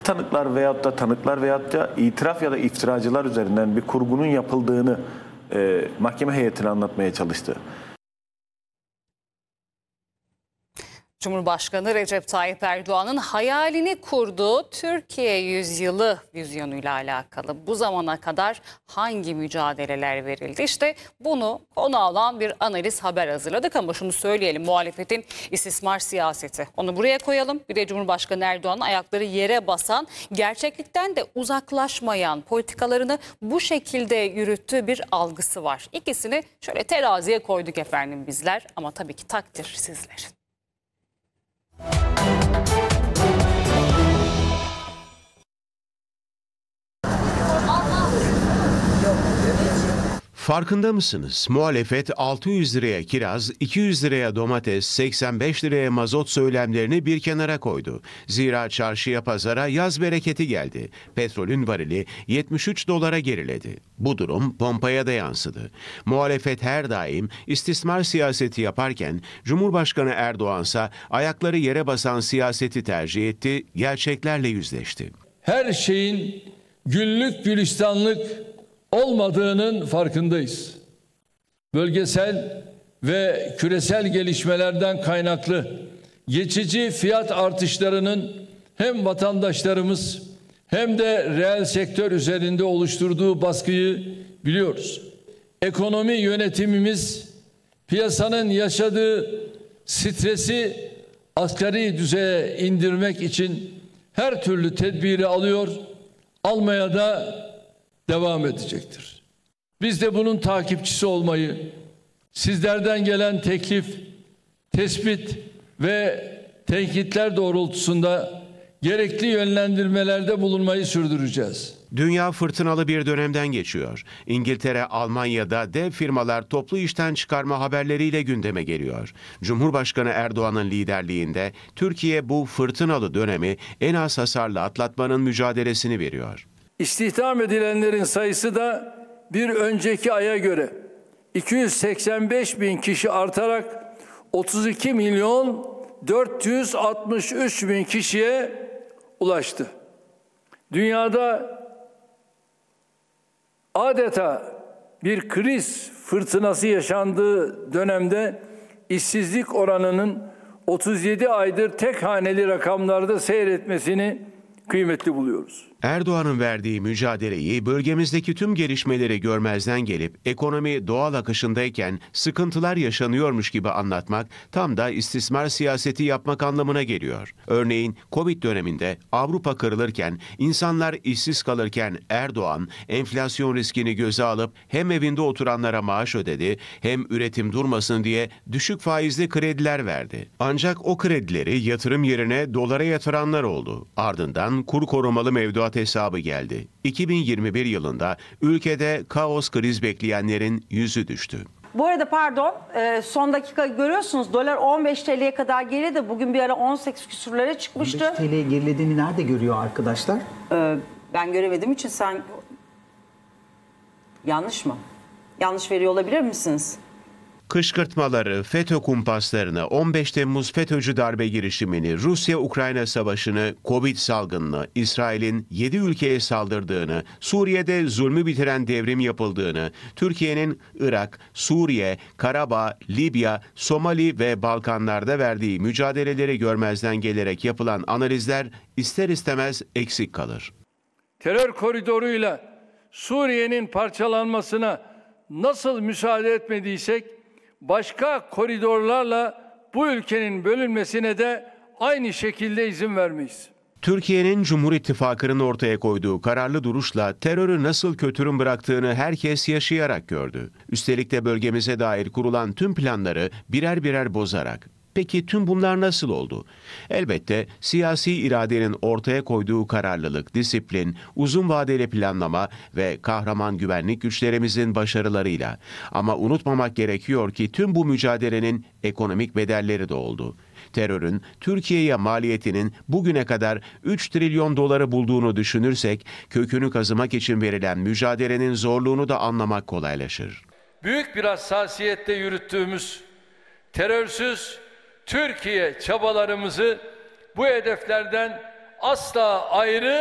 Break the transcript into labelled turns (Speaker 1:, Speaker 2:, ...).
Speaker 1: Tanıklar veyahut da itiraf ya da iftiracılar üzerinden bir kurgunun yapıldığını mahkeme heyetine anlatmaya çalıştı.
Speaker 2: Cumhurbaşkanı Recep Tayyip Erdoğan'ın hayalini kurduğu Türkiye yüzyılı vizyonuyla alakalı bu zamana kadar hangi mücadeleler verildi? İşte bunu konu alan bir analiz haber hazırladık ama şunu söyleyelim, muhalefetin istismar siyaseti. Onu buraya koyalım. Bir de Cumhurbaşkanı Erdoğan'ın ayakları yere basan, gerçeklikten de uzaklaşmayan politikalarını bu şekilde yürüttüğü bir algısı var. İkisini şöyle teraziye koyduk efendim bizler ama tabii ki takdir sizlerin.
Speaker 3: Farkında mısınız? Muhalefet 600 liraya kiraz, 200 liraya domates, 85 liraya mazot söylemlerini bir kenara koydu. Zira çarşıya pazara yaz bereketi geldi. Petrolün varili 73 dolara geriledi. Bu durum pompaya da yansıdı. Muhalefet her daim istismar siyaseti yaparken Cumhurbaşkanı Erdoğan ise ayakları yere basan siyaseti tercih etti, gerçeklerle yüzleşti.
Speaker 4: Her şeyin güllük gülistanlık olmadığının farkındayız. Bölgesel ve küresel gelişmelerden kaynaklı geçici fiyat artışlarının hem vatandaşlarımız hem de reel sektör üzerinde oluşturduğu baskıyı biliyoruz. Ekonomi yönetimimiz piyasanın yaşadığı stresi asgari düzeye indirmek için her türlü tedbiri alıyor, almaya da devam edecektir. Biz de bunun takipçisi olmayı, sizlerden gelen teklif, tespit ve tenkitler doğrultusunda gerekli yönlendirmelerde bulunmayı sürdüreceğiz.
Speaker 3: Dünya fırtınalı bir dönemden geçiyor. İngiltere, Almanya'da dev firmalar toplu işten çıkarma haberleriyle gündeme geliyor. Cumhurbaşkanı Erdoğan'ın liderliğinde Türkiye bu fırtınalı dönemi en az hasarla atlatmanın mücadelesini veriyor.
Speaker 4: İstihdam edilenlerin sayısı da bir önceki aya göre 285 bin kişi artarak 32 milyon 463 bin kişiye ulaştı. Dünyada adeta bir kriz fırtınası yaşandığı dönemde işsizlik oranının 37 aydır tek haneli rakamlarda seyretmesini kıymetli buluyoruz.
Speaker 3: Erdoğan'ın verdiği mücadeleyi, bölgemizdeki tüm gelişmeleri görmezden gelip ekonomi doğal akışındayken sıkıntılar yaşanıyormuş gibi anlatmak tam da istismar siyaseti yapmak anlamına geliyor. Örneğin Covid döneminde Avrupa kırılırken, insanlar işsiz kalırken Erdoğan enflasyon riskini göze alıp hem evinde oturanlara maaş ödedi hem üretim durmasın diye düşük faizli krediler verdi. Ancak o kredileri yatırım yerine dolara yatıranlar oldu. Ardından kur korumalı mevduat hesabı geldi. 2021 yılında ülkede kaos kriz bekleyenlerin yüzü düştü.
Speaker 5: Bu arada pardon, son dakika görüyorsunuz dolar 15 TL'ye kadar geriledi. Bugün bir ara 18 küsurlara çıkmıştı.
Speaker 6: 15 TL'ye gerilediğini nerede görüyor arkadaşlar?
Speaker 5: Ben göremediğim için sen yanlış mı? Yanlış veriyor olabilir misiniz?
Speaker 3: Kışkırtmaları, FETÖ kumpaslarını, 15 Temmuz FETÖ'cü darbe girişimini, Rusya-Ukrayna savaşını, Covid salgınını, İsrail'in 7 ülkeye saldırdığını, Suriye'de zulmü bitiren devrim yapıldığını, Türkiye'nin Irak, Suriye, Karabağ, Libya, Somali ve Balkanlarda verdiği mücadeleleri görmezden gelerek yapılan analizler ister istemez eksik kalır.
Speaker 4: Terör koridoruyla Suriye'nin parçalanmasına nasıl müsaade etmediysek, başka koridorlarla bu ülkenin bölünmesine de aynı şekilde izin vermeyiz.
Speaker 3: Türkiye'nin Cumhur İttifakı'nın ortaya koyduğu kararlı duruşla terörü nasıl kötürüm bıraktığını herkes yaşayarak gördü. Üstelik de bölgemize dair kurulan tüm planları birer birer bozarak. Peki tüm bunlar nasıl oldu? Elbette siyasi iradenin ortaya koyduğu kararlılık, disiplin, uzun vadeli planlama ve kahraman güvenlik güçlerimizin başarılarıyla. Ama unutmamak gerekiyor ki tüm bu mücadelenin ekonomik bedelleri de oldu. Terörün Türkiye'ye maliyetinin bugüne kadar 3 trilyon doları bulduğunu düşünürsek, kökünü kazımak için verilen mücadelenin zorluğunu da anlamak kolaylaşır.
Speaker 4: Büyük bir hassasiyette yürüttüğümüz terörsüz Türkiye çabalarımızı bu hedeflerden asla ayrı